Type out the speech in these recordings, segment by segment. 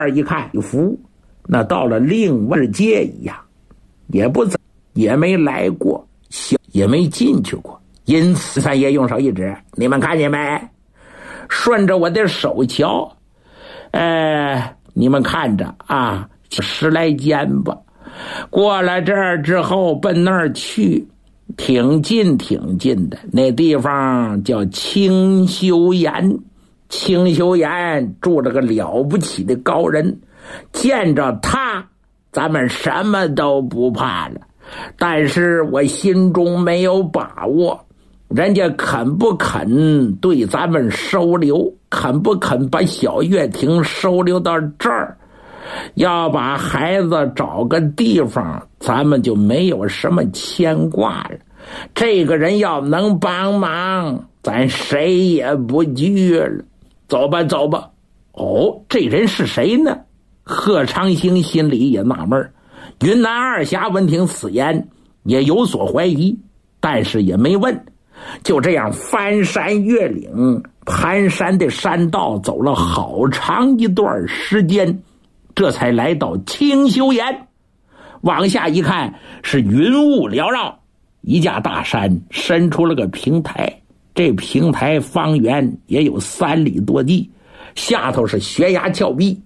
一看一服，那到了另外世界一样，也没来过，也没进去过。因此三爷用手一指，你们看见没？顺着我的手瞧，你们看着啊，10来间吧。过了这儿之后奔那儿去，挺近的。那地方叫清修岩，清修岩住着个了不起的高人，见着他咱们什么都不怕了。但是我心中没有把握，人家肯不肯对咱们收留，肯不肯把小月亭收留到这儿，要把孩子找个地方，咱们就没有什么牵挂了。这个人要能帮忙，咱谁也不惧了。走吧。这人是谁呢？贺长兴心里也纳闷，云南二侠闻听此言也有所怀疑，但是也没问。就这样翻山越岭，盘山的山道走了好长一段时间，这才来到清修岩。往下一看，是云雾缭绕，一架大山伸出了个平台，这平台方圆也有3里多地，下头是悬崖峭壁。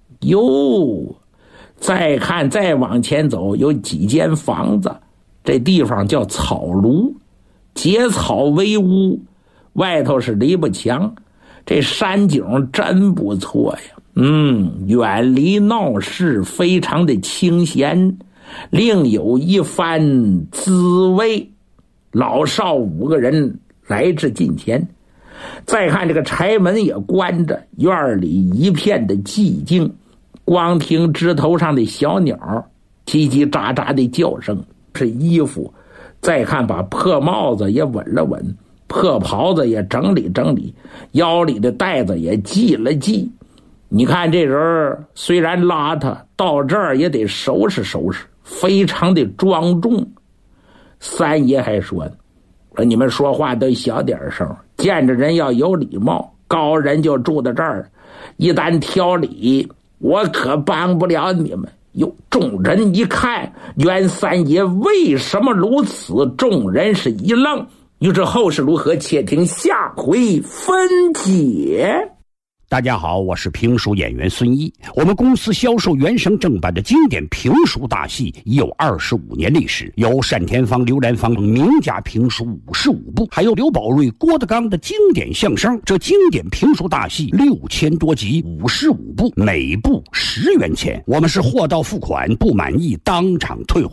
再看再往前走，有几间房子，这地方叫草庐，结草为屋，外头是篱笆墙。这山景真不错呀，远离闹市，非常的清闲，另有一番滋味。老少5个人来至近前，再看这个柴门也关着，院里一片的寂静，光听枝头上的小鸟叽叽喳喳的叫声。是衣服，再看把破帽子也稳了稳，破袍子也整理整理，腰里的带子也系了系。你看这人虽然邋遢，到这儿也得收拾收拾，非常的庄重。三爷还说你们说话都小点声，见着人要有礼貌，高人就住在这儿，一旦挑理，我可帮不了你们。众人一看袁三爷为什么如此，众人是一愣。欲知后事如何，且听下回分解。 大家好，我是评书演员孙一。我们公司销售原声正版的经典评书大戏已有25年历史，有单田芳、刘兰芳名家评书55部，还有刘宝瑞、郭德纲的经典相声。这经典评书大戏6000多集，55部，每部10元钱。我们是货到付款，不满意当场退货。